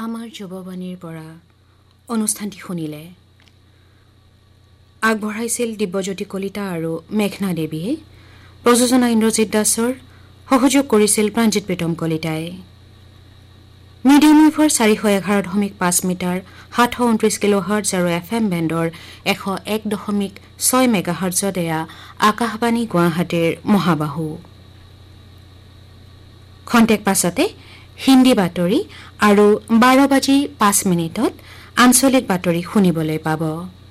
আমাৰ যুৱবাণীৰ পৰা অনুষ্ঠানটি শুনিলে আগবঢ়াইছিল দিব্যজ্যোতি কলিতা আৰু মেঘনা দেৱীয়ে প্ৰযোজনা ইন্দ্ৰজিৎ দাসৰ সহযোগ কৰিছিল প্ৰাঞ্জিত প্ৰীতম কলিতাই মিডিয়াম ৱেভৰ 411.5 মিটাৰ 729 কিলোহাৰ্টজ আৰু FM বেণ্ডৰ 101.6 মেগাহাৰ্টজত এয়া আকাশবাণী গুৱাহাটীৰ মহাবাহু খন্তেক পাছতে হিন্দী বাতৰি আৰু 12:05 আঞ্চলিক বাতৰি শুনিবলৈ পাব।